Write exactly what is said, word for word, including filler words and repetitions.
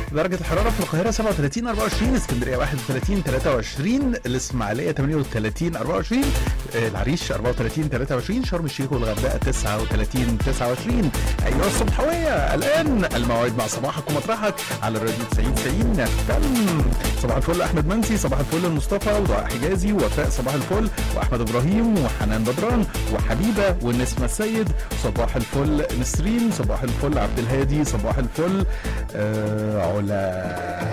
درجة الحرارة في القاهرة سبعة وثلاثين أربعة وعشرين، اسكندرية واحد وثلاثين ثلاثة وعشرين، الإسماعيلية ثمانية وثلاثين أربعة وعشرين، العريش أربعة وثلاثين ثلاثة وعشرين، شرم الشيخ والغردقة تسعة وثلاثين تسعة وعشرين. أيها الصبحوية، الآن الموعد مع صباحك ومطرحك على الراديو تسعين تسعين اف ام. صباح الفل أحمد منسي، صباح الفل المصطفى وضاء حجازي ووفاء صباح الفل، وأحمد إبراهيم وحنان بدران وحبيبة والنسمة السيد، صباح الفل نسرين، صباح الفل عبد الهادي، صباح الفل آه علا.